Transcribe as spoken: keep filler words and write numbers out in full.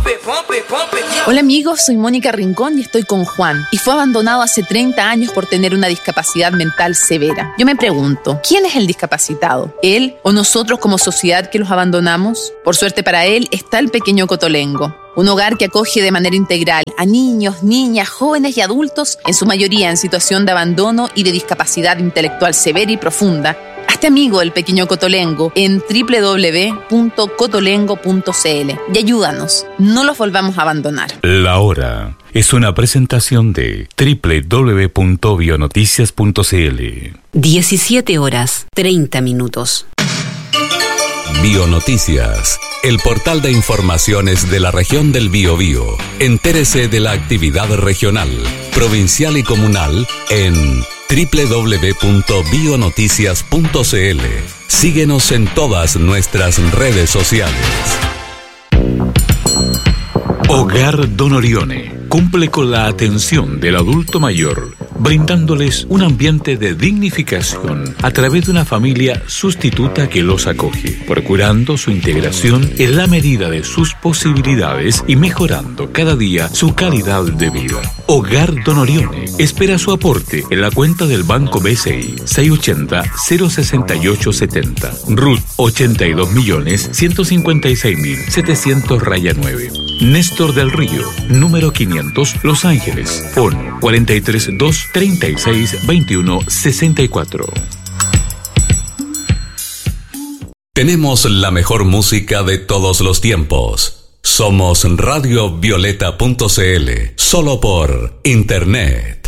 Hola amigos, soy Mónica Rincón y estoy con Juan, y fue abandonado hace treinta años por tener una discapacidad mental severa. Yo me pregunto, ¿quién es el discapacitado? ¿Él o nosotros como sociedad que los abandonamos? Por suerte para él está el Pequeño Cotolengo, un hogar que acoge de manera integral a niños, niñas, jóvenes y adultos, en su mayoría en situación de abandono y de discapacidad intelectual severa y profunda. Hazte amigo del Pequeño Cotolengo en doble u doble u doble u punto cotolengo punto c l y ayúdanos, no los volvamos a abandonar. La Hora es una presentación de doble u doble u doble u punto bionoticias punto c l. diecisiete horas, treinta minutos. Bionoticias, el portal de informaciones de la región del Biobío. Entérese de la actividad regional, provincial y comunal en doble u doble u doble u punto bionoticias punto c l. Síguenos en todas nuestras redes sociales. Hogar Don Orione cumple con la atención del adulto mayor, brindándoles un ambiente de dignificación a través de una familia sustituta que los acoge, procurando su integración en la medida de sus posibilidades y mejorando cada día su calidad de vida. Hogar Don Orione espera su aporte en la cuenta del Banco B C I seiscientos ochenta, cero sesenta y ocho setenta, R U T ochenta y dos millones ciento cincuenta y seis mil setecientos raya nueve. Néstor del Río, número quinientos, Los Ángeles, phone cuarenta y tres dos treinta y seis veintiuno sesenta y cuatro. Tenemos la mejor música de todos los tiempos. Somos radio violeta punto c l, solo por internet.